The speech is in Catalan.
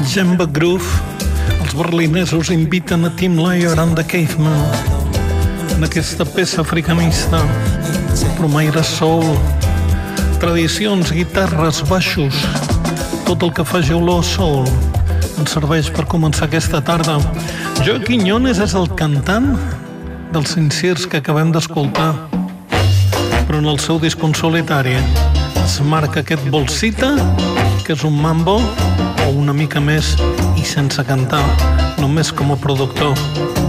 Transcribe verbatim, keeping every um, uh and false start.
Jamba Groove, els berlinesos inviten a Tim Lyer and the Caveman en aquesta peça africanista, promaire soul, tradicions, guitarres, baixos, tot el que faci olor soul ens serveix per començar aquesta tarda. Joe Quiñones és el cantant dels Sinceres que acabem d'escoltar, però en el seu disc en solitari es marca aquest bolsita, que és un mambo o una mica més, i sense cantar, només com a productor.